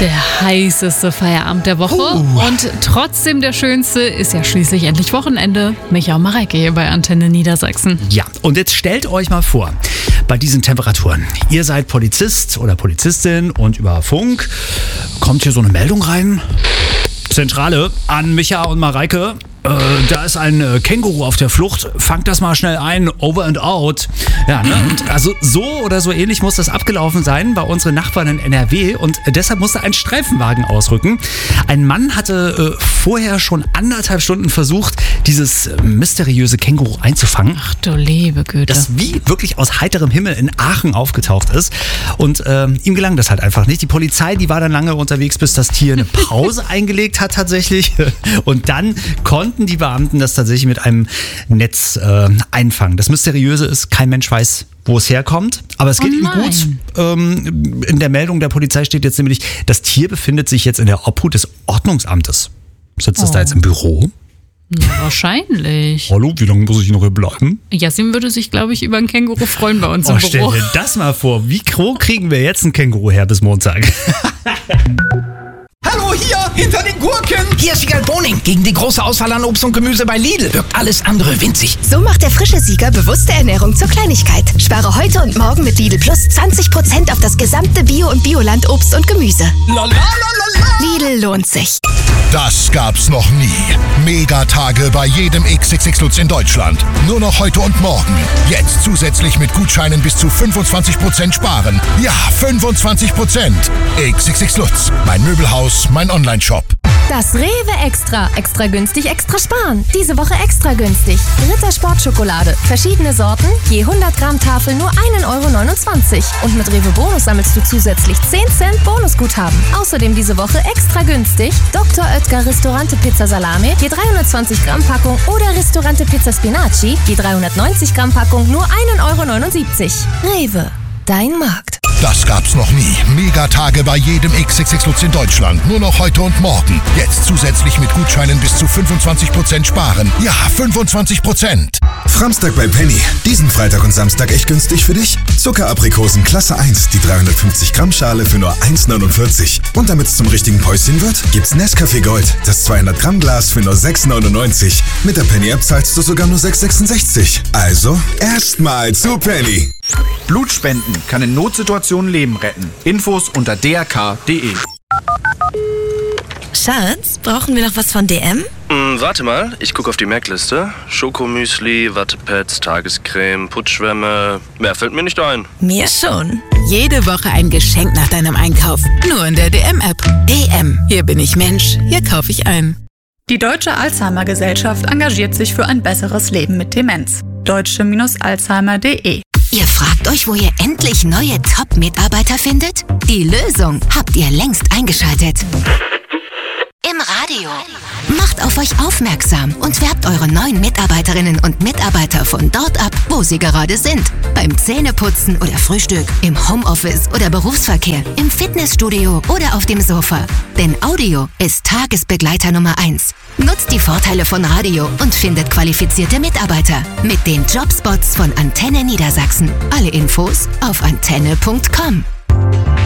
Der heißeste Feierabend der Woche und trotzdem der schönste ist ja schließlich endlich Wochenende. Micha und Mareike hier bei Antenne Niedersachsen. Ja, und jetzt stellt euch mal vor, bei diesen Temperaturen, ihr seid Polizist oder Polizistin und über Funk kommt hier so eine Meldung rein. Zentrale an Micha und Mareike. Da ist ein Känguru auf der Flucht. Fangt das mal schnell ein. Over and out. Ja, ne? Und also so oder so ähnlich muss das abgelaufen sein bei unseren Nachbarn in NRW. Und deshalb musste ein Streifenwagen ausrücken. Ein Mann hatte vorher schon 1,5 Stunden versucht, dieses mysteriöse Känguru einzufangen. Ach du liebe Güte. Das wie wirklich aus heiterem Himmel in Aachen aufgetaucht ist. Und ihm gelang das halt einfach nicht. Die Polizei, die war dann lange unterwegs, bis das Tier eine Pause eingelegt hat tatsächlich. Und dann konnten die Beamten das tatsächlich mit einem Netz einfangen. Das Mysteriöse ist, kein Mensch weiß, wo es herkommt. Aber es geht ihm gut. In der Meldung der Polizei steht jetzt nämlich, das Tier befindet sich jetzt in der Obhut des Ordnungsamtes. Sitzt das da jetzt im Büro? Ja, wahrscheinlich. Hallo, wie lange muss ich noch hier bleiben? Jasmin würde sich, glaube ich, über ein Känguru freuen bei uns im Büro. Stell dir das mal vor. Wie kriegen wir jetzt ein Känguru her bis Montag? Hallo, hier, hinter den Gurken! Hier ist Sieger Boning. Gegen die große Auswahl an Obst und Gemüse bei Lidl wirkt alles andere winzig. So macht der frische Sieger bewusste Ernährung zur Kleinigkeit. Spare heute und morgen mit Lidl Plus 20% auf das gesamte Bio- und Bioland-Obst und Gemüse. Lidl lohnt sich. Das gab's noch nie. Megatage bei jedem XXX Lutz in Deutschland. Nur noch heute und morgen. Jetzt zusätzlich mit Gutscheinen bis zu 25% sparen. Ja, 25%. XXX Lutz. Mein Möbelhaus, mein Online-Shop. Das Rewe Extra. Extra günstig, extra sparen. Diese Woche extra günstig. Ritter Sportschokolade. Verschiedene Sorten, je 100 Gramm Tafel nur 1,29 €. Und mit Rewe Bonus sammelst du zusätzlich 10 Cent Bonusguthaben. Außerdem diese Woche extra günstig Dr. Oetker Ristorante Pizza Salame, je 320 Gramm Packung oder Ristorante Pizza Spinaci, je 390 Gramm Packung nur 1,79 €. Rewe, dein Markt. Das gab's noch nie. Megatage bei jedem XXX Lutz in Deutschland. Nur noch heute und morgen. Jetzt zusätzlich mit Gutscheinen bis zu 25% sparen. Ja, 25%. Framstag bei Penny. Diesen Freitag und Samstag echt günstig für dich? Zuckeraprikosen Klasse 1, die 350 Gramm Schale für nur 1,49 €. Und damit's zum richtigen Päuschen wird, gibt's Nescafé Gold, das 200 Gramm Glas für nur 6,99 €. Mit der Penny-App zahlst du sogar nur 6,66 €. Also, erstmal zu Penny. Blutspenden kann in Notsituationen Leben retten. Infos unter drk.de. Schatz, brauchen wir noch was von DM? Warte mal, ich gucke auf die Merkliste. Schokomüsli, Wattepads, Tagescreme, Putzschwämme. Mehr fällt mir nicht ein. Mir schon. Jede Woche ein Geschenk nach deinem Einkauf. Nur in der DM-App. DM. Hier bin ich Mensch. Hier kaufe ich ein. Die Deutsche Alzheimer-Gesellschaft engagiert sich für ein besseres Leben mit Demenz. deutsche-alzheimer.de. Ihr fragt euch, wo ihr endlich neue Top-Mitarbeiter findet? Die Lösung habt ihr längst eingeschaltet. Im Radio. Macht auf euch aufmerksam und werbt eure neuen Mitarbeiterinnen und Mitarbeiter von dort ab, wo sie gerade sind. Beim Zähneputzen oder Frühstück, im Homeoffice oder Berufsverkehr, im Fitnessstudio oder auf dem Sofa. Denn Audio ist Tagesbegleiter Nummer 1. Nutzt die Vorteile von Radio und findet qualifizierte Mitarbeiter mit den Jobspots von Antenne Niedersachsen. Alle Infos auf antenne.com.